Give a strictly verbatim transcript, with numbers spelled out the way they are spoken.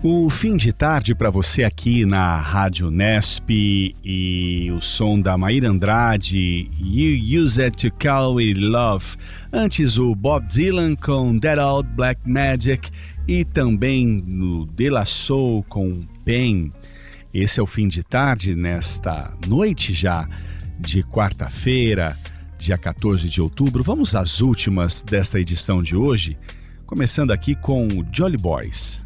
O fim de tarde para você aqui na Rádio Nesp e o som da Maíra Andrade, You Use It To Call It Love. Antes o Bob Dylan com That Old Black Magic e também no De La Soul com Pain. Esse é o fim de tarde nesta noite já de quarta-feira, dia quatorze de outubro. Vamos às últimas desta edição de hoje, começando aqui com o Jolly Boys.